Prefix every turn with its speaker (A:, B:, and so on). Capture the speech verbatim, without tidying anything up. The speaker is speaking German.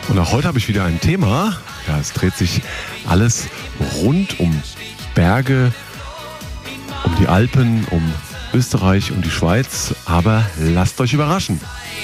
A: Und auch heute habe ich wieder ein Thema. Ja, es dreht sich alles rund um Berge, um die Alpen, um Österreich, um die Schweiz. Aber lasst euch überraschen.